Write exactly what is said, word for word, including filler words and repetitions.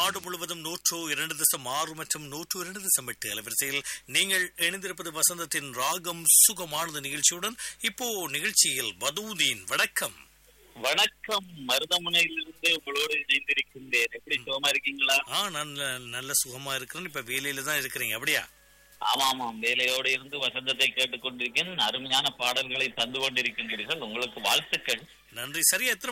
நாடு முழுவதும் நூற்று இரண்டு தசம் ஆறு மற்றும் நூற்று இரண்டு தசம் எட்டு அலைவரிசையில் நீங்கள் இணைந்திருப்பது வசந்தத்தின் ராகம் சுகமானது நிகழ்ச்சியுடன். இப்போ நிகழ்ச்சியில் பதூதீன். வணக்கம். வணக்கம். மருதமுனையிலிருந்து உங்களோடு இணைந்திருக்கின்றேன். எப்படி சுகமா இருக்கீங்களா? ஆ நல்ல நல்ல சுகமா இருக்கிறேன். இப்ப வேலையில தான் இருக்கிறீங்க அப்படியா? ஆமா ஆமாம், வேலையோடு இருந்து வசந்தத்தை கேட்டுக்கொண்டிருக்கேன். அருமையான பாடல்களை தந்து கொண்டிருக்கின்றீர்கள். உங்களுக்கு வாழ்த்துக்கள். நன்றி. சரியா எத்தனை